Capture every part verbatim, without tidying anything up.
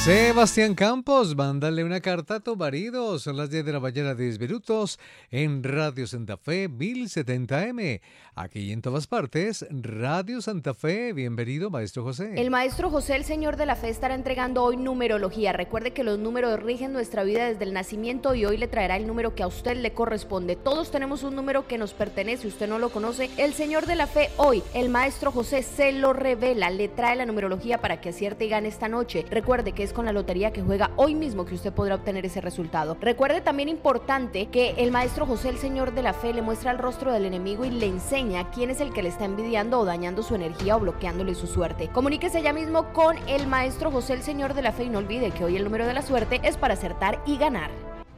Sebastián Campos, mándale una carta a tu marido. Son las diez de la mañana, diez minutos, en Radio Santa Fe mil setenta eme. Aquí y en todas partes, Radio Santa Fe. Bienvenido, Maestro José. El Maestro José, el Señor de la Fe, estará entregando hoy numerología. Recuerde que los números rigen nuestra vida desde el nacimiento y hoy le traerá el número que a usted le corresponde. Todos tenemos un número que nos pertenece, usted no lo conoce. El Señor de la Fe hoy, el Maestro José, se lo revela, le trae la numerología para que acierte y gane esta noche. Recuerde que es con la lotería que juega hoy mismo que usted podrá obtener ese resultado. Recuerde también importante que el Maestro José, el Señor de la Fe, le muestra el rostro del enemigo y le enseña quién es el que le está envidiando o dañando su energía o bloqueándole su suerte. Comuníquese ya mismo con el Maestro José, el Señor de la Fe, y no olvide que hoy el número de la suerte es para acertar y ganar.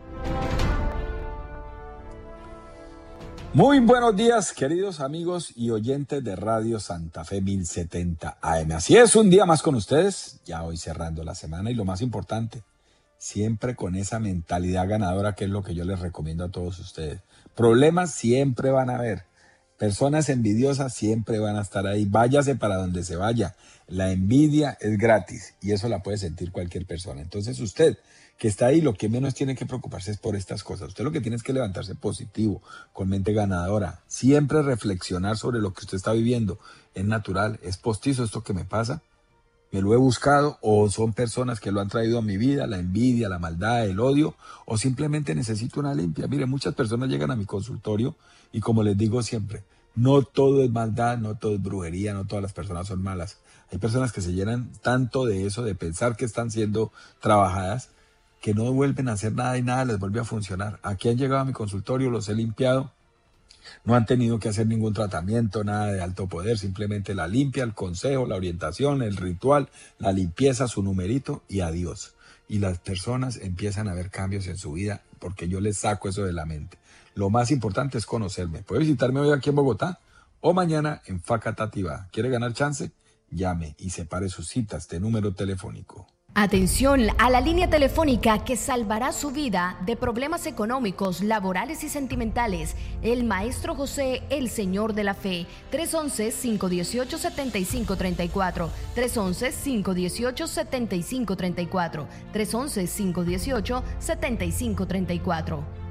Muy buenos días, queridos amigos y oyentes de Radio Santa Fe mil setenta A M. Así es, un día más con ustedes, ya hoy cerrando la semana, y lo más importante, siempre con esa mentalidad ganadora, que es lo que yo les recomiendo a todos ustedes. Problemas siempre van a haber, personas envidiosas siempre van a estar ahí, váyase para donde se vaya. La envidia es gratis y eso la puede sentir cualquier persona. Entonces usted que está ahí, lo que menos tiene que preocuparse es por estas cosas. Usted lo que tiene es que levantarse positivo, con mente ganadora, siempre reflexionar sobre lo que usted está viviendo. Es natural, es postizo esto que me pasa, me lo he buscado, o son personas que lo han traído a mi vida, la envidia, la maldad, el odio, o simplemente necesito una limpia. Mire, muchas personas llegan a mi consultorio y, como les digo siempre, no todo es maldad, no todo es brujería, no todas las personas son malas. Hay personas que se llenan tanto de eso, de pensar que están siendo trabajadas, que no vuelven a hacer nada y nada les vuelve a funcionar. Aquí han llegado a mi consultorio, los he limpiado, no han tenido que hacer ningún tratamiento, nada de alto poder, simplemente la limpia, el consejo, la orientación, el ritual, la limpieza, su numerito y adiós. Y las personas empiezan a ver cambios en su vida porque yo les saco eso de la mente. Lo más importante es conocerme. Puede visitarme hoy aquí en Bogotá o mañana en Facatativá. ¿Quiere ganar chance? Llame y separe sus citas. Este número telefónico. Atención a la línea telefónica que salvará su vida de problemas económicos, laborales y sentimentales. El Maestro José, el Señor de la Fe. tres once, cinco dieciocho, setenta y cinco treinta y cuatro. tres once, cinco dieciocho, setenta y cinco treinta y cuatro. tres once, cinco dieciocho, setenta y cinco treinta y cuatro.